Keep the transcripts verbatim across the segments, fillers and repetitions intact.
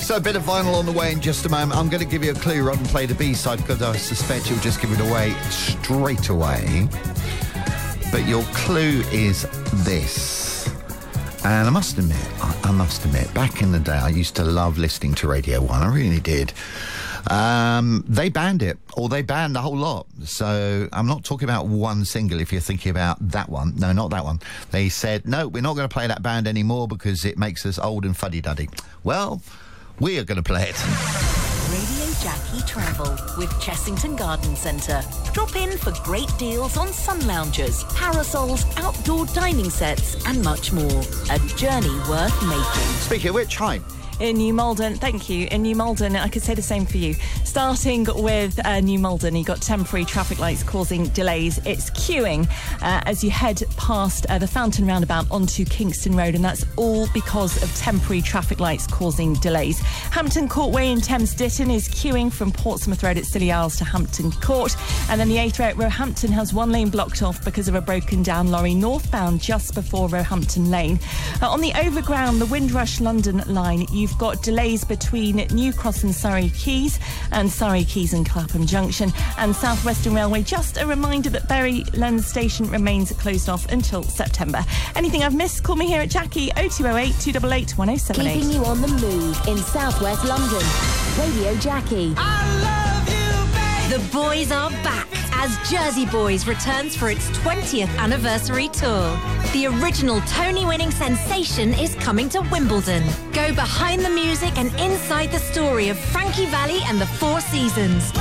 So a bit of vinyl on the way in just a moment. I'm going to give you a clue rather than play the B-side because I suspect you'll just give it away straight away. But your clue is this. And I must admit, I, I must admit, back in the day, I used to love listening to Radio one. I really did. Um, they banned it, or they banned the whole lot. So I'm not talking about one single if you're thinking about that one. No, not that one. They said, no, we're not going to play that band anymore because it makes us old and fuddy-duddy. Well, we are going to play it. Radio Jackie Travel with Chessington Garden Centre. Drop in for great deals on sun loungers, parasols, outdoor dining sets and much more. A journey worth making. Speaking of which, hi. In New Malden, thank you. In New Malden, I could say the same for you. Starting with uh, New Malden, you've got temporary traffic lights causing delays. It's queuing uh, as you head past uh, the Fountain Roundabout onto Kingston Road, and that's all because of temporary traffic lights causing delays. Hampton Court Way in Thames Ditton is queuing from Portsmouth Road at Scilly Isles to Hampton Court, and then the A three at Roehampton has one lane blocked off because of a broken down lorry northbound just before Roehampton Lane. Uh, on the overground, the Windrush London line, you've You've got delays between New Cross and Surrey Quays and Surrey Quays and Clapham Junction. And South Western Railway, just a reminder that Bury Lens Station remains closed off until September. Anything I've missed, call me here at Jackie oh two oh eight, two eight eight, one oh seven eight. Keeping you on the move in South West London. Radio Jackie. I love you, babe. The boys are back as Jersey Boys returns for its twentieth anniversary tour. The original Tony-winning sensation is coming to Wimbledon. Go behind the music and inside the story of Frankie Valli and the Four Seasons.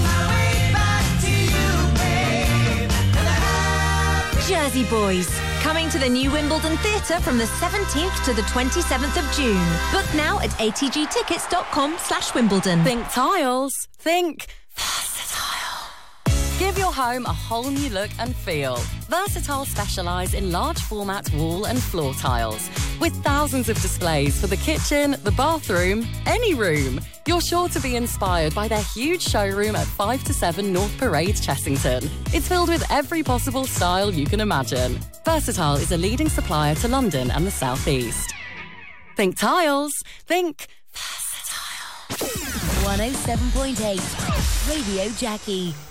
Jersey Boys, coming to the new Wimbledon Theatre from the seventeenth to the twenty-seventh of June. Book now at atgtickets.com slash Wimbledon. Think tiles. Think Give your home a whole new look and feel. Versatile specialise in large format wall and floor tiles. With thousands of displays for the kitchen, the bathroom, any room. You're sure to be inspired by their huge showroom at five to seven North Parade, Chessington. It's filled with every possible style you can imagine. Versatile is a leading supplier to London and the South East. Think tiles. Think Versatile. one oh seven point eight. Radio Jackie.